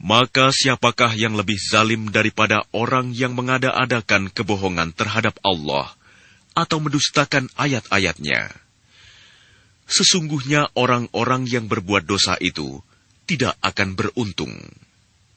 Maka siapakah yang lebih zalim daripada orang yang mengada-adakan kebohongan terhadap Allah atau mendustakan ayat-ayatnya? Sesungguhnya orang-orang yang berbuat dosa itu tidak akan beruntung.